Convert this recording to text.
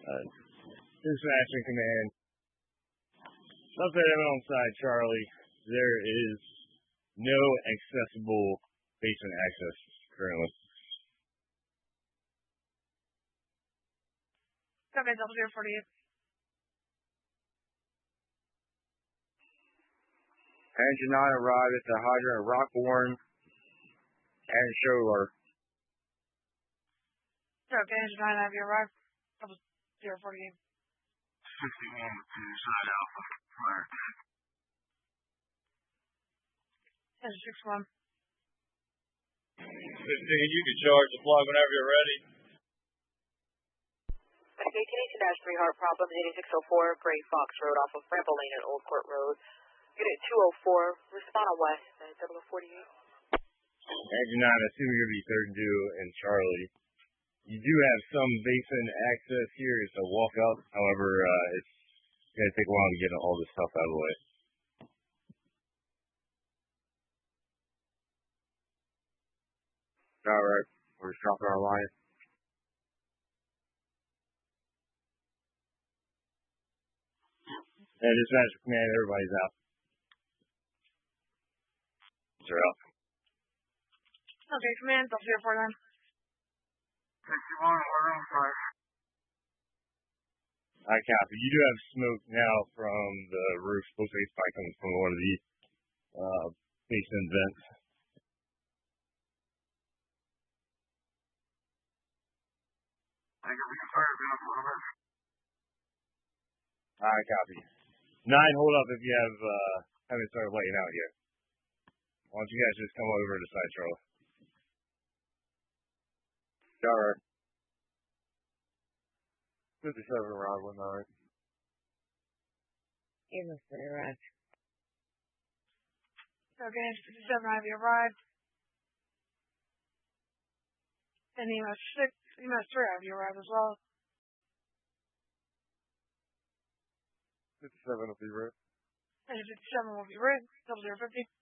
Dispatching command. Update on side Charlie. There is no accessible basement access currently. Copy, W48. Engine 9 arrived at the hydrant of Rockbourne and Scholar. Okay, Engine 9, have you arrived? W048. 51 to side Alpha. Fire. Engine 61. 15, you can charge the plug whenever you're ready. 18-3 heart problem, heading 604, Gray Fox Road off of Bramble Lane at Old Court Road. Unit 204, respond on west, 0048. Engine 9, assuming you're going to be 32 and Charlie. You do have some basement access here. It's a walk up. However, it's going to take a while to get all this stuff out of the way. All right, we're dropping our line. And dispatch command, everybody's out. They're out. Okay, command, W049. 61, we're on fire. I copy. You do have smoke now from the roof. Supposed to be spike coming from one of the basement vents. I think we can fire down a little bit. I copy. 9, hold up if you haven't started lighting out yet. Why don't you guys just come over to side Charlie? All right. 57 around 19. You must be right. Okay, 57, have you arrived? And EMS 3, have you arrived as well? 57 will be right. And 57 will be red, 0050.